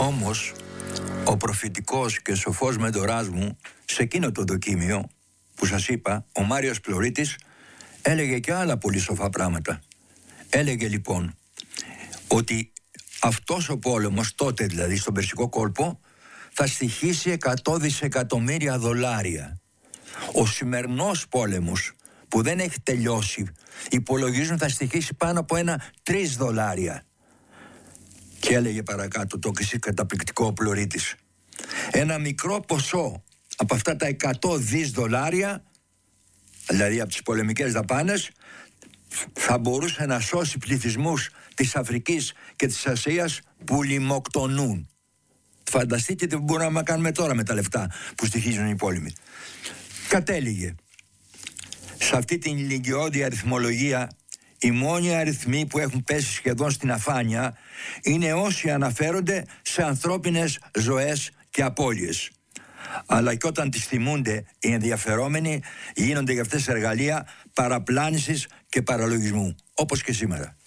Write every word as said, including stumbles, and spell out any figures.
Όμως, ο προφητικός και σοφός μεντοράς μου, σε εκείνο το δοκίμιο που σας είπα, ο Μάριος Πλωρίτης, έλεγε και άλλα πολύ σοφά πράγματα. Έλεγε λοιπόν ότι αυτός ο πόλεμος, τότε δηλαδή στον Περσικό κόλπο, θα στοιχήσει εκατό δισεκατομμύρια δολάρια. Ο σημερινός πόλεμος που δεν έχει τελειώσει, υπολογίζουν θα στοιχήσει πάνω από ένα τρεις δολάρια. Και έλεγε παρακάτω το καταπληκτικό Πλωρίτης, ένα μικρό ποσό από αυτά τα εκατό δις δολάρια, δηλαδή από τις πολεμικές δαπάνες, θα μπορούσε να σώσει πληθυσμούς της Αφρικής και της Ασίας που λιμοκτονούν. Φανταστείτε τι μπορούμε να κάνουμε τώρα με τα λεφτά που στοιχίζουν οι πόλεμοι. Κατέληγε. Σε αυτή την ηλικιώδη αριθμολογία, οι μόνοι αριθμοί που έχουν πέσει σχεδόν στην αφάνεια είναι όσοι αναφέρονται σε ανθρώπινες ζωές και απώλειες. Αλλά και όταν τις θυμούνται οι ενδιαφερόμενοι, γίνονται για αυτές εργαλεία παραπλάνησης και παραλογισμού, όπως και σήμερα.